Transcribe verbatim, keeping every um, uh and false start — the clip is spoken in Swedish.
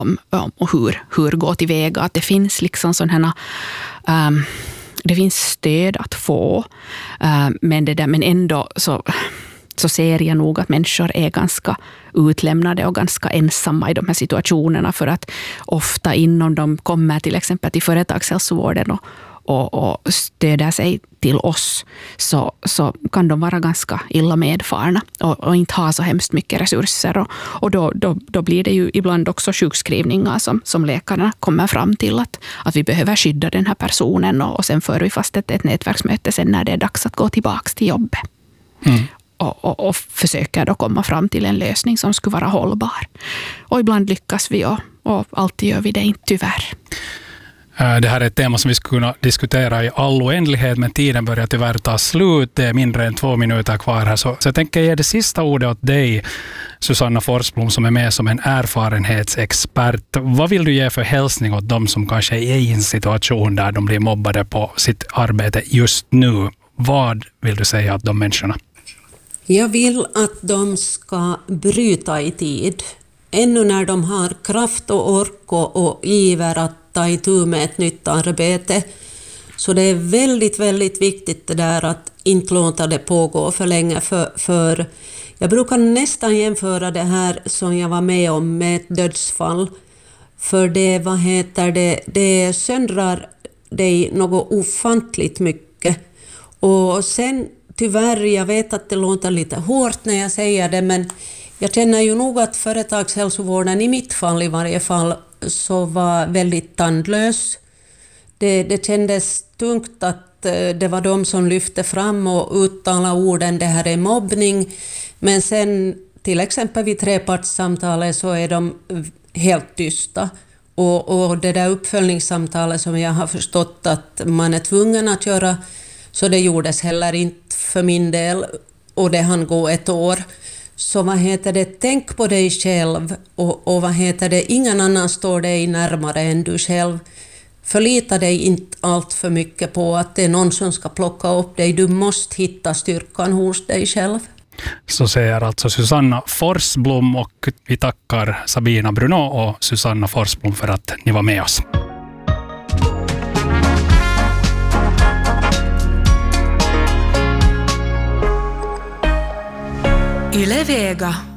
om, om och hur, hur gå tillväga. Att det finns liksom sådana här, um, det finns stöd att få, uh, men, det där, men ändå så, så ser jag nog att människor är ganska utlämnade och ganska ensamma i de här situationerna, för att ofta innan de kommer till exempel till företagshälsovården och Och, och stöder sig till oss, så, så kan de vara ganska illa medfarna och, och inte ha så hemskt mycket resurser. Och, och då, då, då blir det ju ibland också sjukskrivningar som, som läkarna kommer fram till att, att vi behöver skydda den här personen, och, och sen för vi fast ett, ett nätverksmöte sen när det är dags att gå tillbaka till jobbet. Mm. Och, och, och försöker då komma fram till en lösning som skulle vara hållbar. Och ibland lyckas vi, och, och alltid gör vi det inte, tyvärr. Det här är ett tema som vi skulle kunna diskutera i all oändlighet, men tiden börjar tyvärr ta slut. Det är mindre än två minuter kvar här. Så, så jag tänker ge det sista ordet åt dig, Susanna Forsblom, som är med som en erfarenhetsexpert. Vad vill du ge för hälsning åt dem som kanske är i en situation där de blir mobbade på sitt arbete just nu? Vad vill du säga åt de människorna? Jag vill att de ska bryta i tid. Ännu när de har kraft och ork och, och iver att ta itu med ett nytt arbete. Så det är väldigt, väldigt viktigt det där att inte låta det pågå för länge. För, för jag brukar nästan jämföra det här som jag var med om med ett dödsfall. För det, vad heter det, det söndrar dig något ofantligt mycket. Och sen tyvärr, jag vet att det låter lite hårt när jag säger det, men jag känner ju nog att företagshälsovården i mitt fall i varje fall så var väldigt tandlös. Det, det kändes tungt att det var de som lyfte fram och uttalade orden det här är mobbning. Men sen till exempel vid trepartssamtalet så är de helt tysta. Och, och det där uppföljningssamtalet som jag har förstått att man är tvungen att göra, så det gjordes heller inte för min del, och det hann gå ett år. Så vad heter det, tänk på dig själv, och, och vad heter det, ingen annan står dig närmare än du själv. Förlita dig inte allt för mycket på att det är någon som ska plocka upp dig. Du måste hitta styrkan hos dig själv. Så säger alltså Susanna Forsblom, och vi tackar Sabina Bruno och Susanna Forsblom för att ni var med oss. Yle Vega.